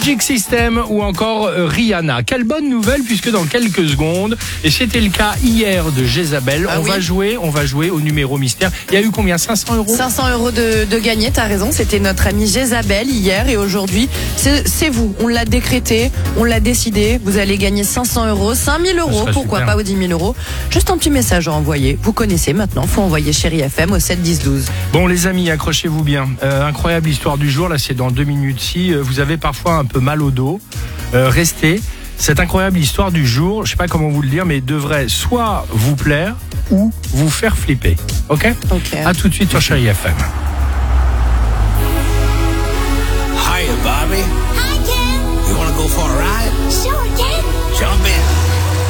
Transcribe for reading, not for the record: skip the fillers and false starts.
Magic System ou encore Rihanna. Quelle bonne nouvelle puisque dans quelques secondes, et c'était le cas hier de Jezabel, on va jouer au numéro mystère. Il y a eu combien? 500 €? 500 € de gagné, t'as raison. C'était notre amie Jezabel hier et aujourd'hui, c'est vous. On l'a décrété, on l'a décidé. Vous allez gagner 500 €, 5000 €, pourquoi super. pas, ou 10 000 €. Juste un petit message à envoyer. Vous connaissez maintenant, faut envoyer Chérie FM au 7 10 12. Bon les amis, accrochez-vous bien. Incroyable histoire du jour, là c'est dans 2 minutes. Si vous avez parfois un peu mal au dos, restez. Cette incroyable histoire du jour, je sais pas comment vous le dire, mais devrait soit vous plaire ou vous faire flipper. Ok. À tout de suite sur Chérie FM. Hiya, Bobby. Hi, Ken. You wanna go for a ride?